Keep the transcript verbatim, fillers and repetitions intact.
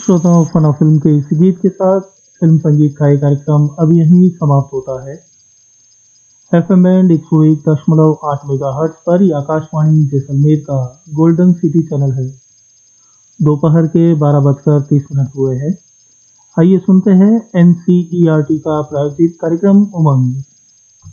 श्रोताओं, फना फिल्म के इस गीत के साथ फिल्म संगीत का ये कार्यक्रम अब यहीं समाप्त होता है। एफ एम बैंड एक सौ एक दशमलव आठ मेगा हर्ट्ज पर ये आकाशवाणी जैसलमेर का गोल्डन सिटी चैनल है। दोपहर के बारह बजकर तीस मिनट हुए हैं। आइए सुनते हैं N C E R T का प्रायोजित कार्यक्रम उमंग।